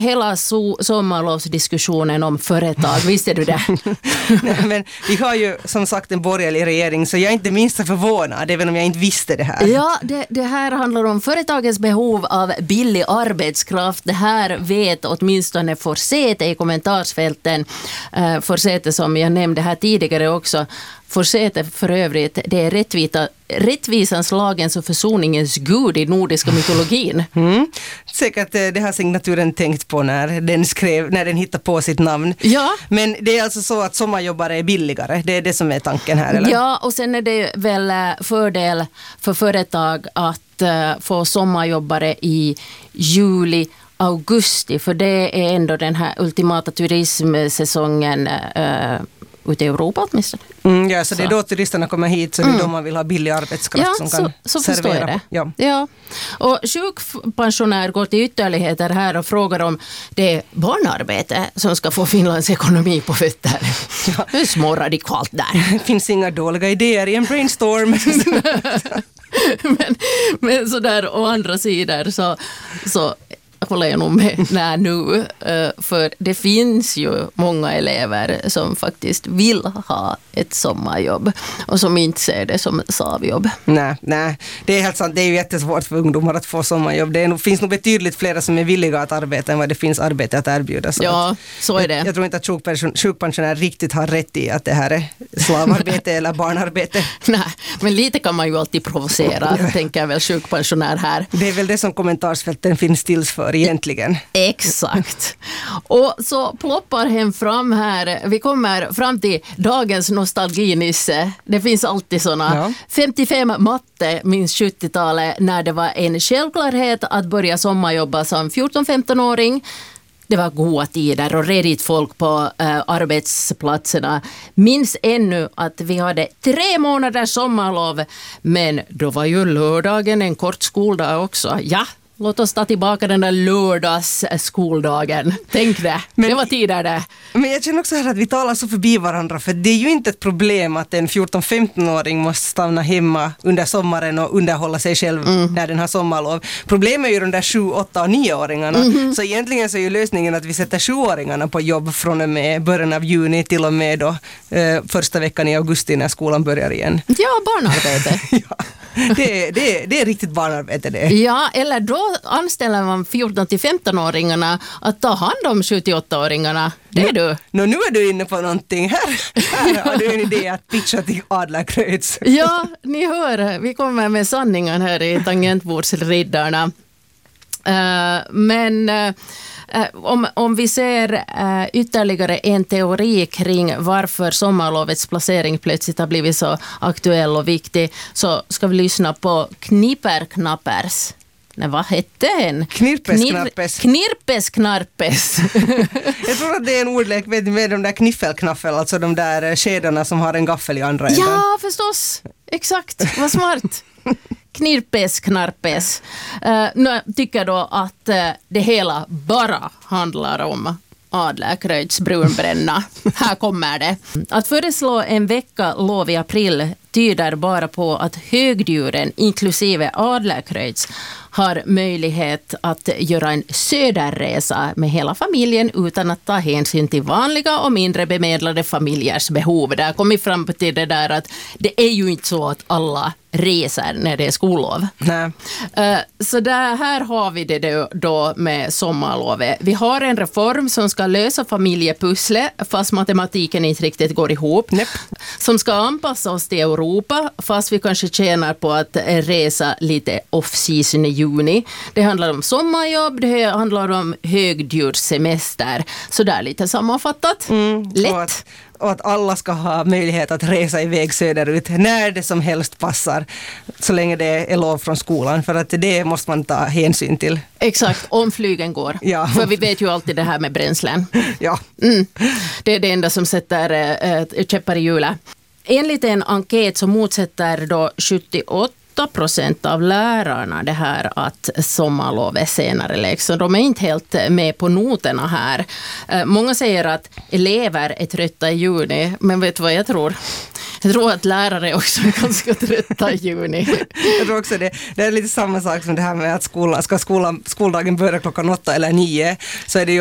hela sommarlovsdiskussionen om företag, visste du det? Nej, men vi har ju som sagt en borgerlig regering, så jag är inte minst förvånad, även om jag inte visste det här. Ja, det här handlar om företagens behov av billig arbetskraft. Det här vet åtminstone Forsete i kommentarsfälten. Forsete som jag nämnde här tidigare också. Forsete för övrigt, det är rättvisans, lagens och försoningens gud i nordiska mytologin. Säkert det har signaturen tänkt på när den hittar på sitt namn. Ja. Men det är alltså så att sommarjobbare är billigare. Det är det som är tanken här, eller? Ja, och sen är det väl fördel för företag att få sommarjobbare i juli, augusti, för det är ändå den här ultimata turismsäsongen ute i Europa åtminstone. Ja, så det är då turisterna kommer hit, så det är då man vill ha billig arbetskraft som kan så servera. förstår jag det. Ja. Ja. Och sjukpensionär går till ytterligheter här och frågar om det är barnarbete som ska få Finlands ekonomi på fötter. Ja. Det är små radikalt där. Det finns inga dåliga idéer i en brainstorm. men så där å andra sidor så håller jag nog med nu, för det finns ju många elever som faktiskt vill ha ett sommarjobb och som inte ser det som ett savjobb. Nej, det är helt sant. Det är ju jättesvårt för ungdomar att få sommarjobb. Finns nog betydligt flera som är villiga att arbeta än vad det finns arbete att erbjuda. Så är det. Jag tror inte att sjukpensionär riktigt har rätt i att det här är slavarbete eller barnarbete. Nej, men lite kan man ju alltid provocera, tänker väl sjukpensionär här. Det är väl det som kommentarsfälten finns till för egentligen. Exakt. Och så ploppar hem fram här. Vi kommer fram till dagens nostalginisse. Det finns alltid såna. Ja. 55 matte minns 70-talet när det var en självklarhet att börja sommarjobba som 14-15-åring. Det var goda tider och redigt folk på arbetsplatserna. Minns ännu att vi hade 3 månaders sommarlov, men då var ju lördagen en kort skoldag också. Ja, låt oss ta tillbaka den där lördagsskoldagen. Tänk det. Det var tider det. Men jag känner också här att vi talar så förbi varandra, för det är ju inte ett problem att en 14-15-åring måste stanna hemma under sommaren och underhålla sig själv när den har sommarlov. Problemet är ju de där 7, 8 och 9-åringarna. Så egentligen så är ju lösningen att vi sätter 7-åringarna på jobb från och med början av juni till och med då första veckan i augusti när skolan börjar igen. Ja, barnarbete. Ja. Det är riktigt barnarbete det. Ja, eller då anställer man 14-15-åringarna att ta hand om 7-8-åringarna. Det är du. Nu är du inne på någonting. Här har du en idé att pitcha till Adlercreutz. Ja, ni hör. Vi kommer med sanningen här i Tangentbordsriddarna. Men om vi ser ytterligare en teori kring varför sommarlovets placering plötsligt har blivit så aktuell och viktig, så ska vi lyssna på Knipperknappers. Nej, vad hette den? Knirpesknappes. Knirpesknappes. Jag tror att det är en ordlek med de där kniffelknaffel, alltså de där skedarna som har en gaffel i andra änden. Ja, förstås. Exakt. Vad smart. Knirpesknappes. Nu tycker jag då att det hela bara handlar om Adlercreutz brunbränna. Här kommer det. Att föreslå en vecka lov i april tyder bara på att högdjuren, inklusive Adlercreutz, har möjlighet att göra en söderresa med hela familjen utan att ta hänsyn till vanliga och mindre bemedlade familjers behov. Där kommer vi fram till det där att det är ju inte så att alla reser när det är skollov. Nej. Så där, här har vi det då med sommarlovet. Vi har en reform som ska lösa familjepusslet fast matematiken inte riktigt går ihop. Näpp. Som ska anpassa oss till Europa fast vi kanske tjänar på att resa lite off-season i juni. Det handlar om sommarjobb, det handlar om högdjurssemester. Så där lite sammanfattat. Lätt. Och att alla ska ha möjlighet att resa iväg söderut när det som helst passar, så länge det är lov från skolan, för att det måste man ta hänsyn till. Exakt, om flygen går. Ja. För vi vet ju alltid det här med bränslen. Ja. Det är det enda som sätter käppar i hjulet. Enligt en enkät så motsätter då 78 8% av lärarna det här att sommarlovet senare läggs. Så de är inte helt med på noterna här. Många säger att elever är trötta i juni, men vet du vad jag tror? Jag tror att lärare också är ganska trötta i juni. Jag tror också det är lite samma sak som det här med att skoldagen börjar klockan 8 eller 9. Så är det ju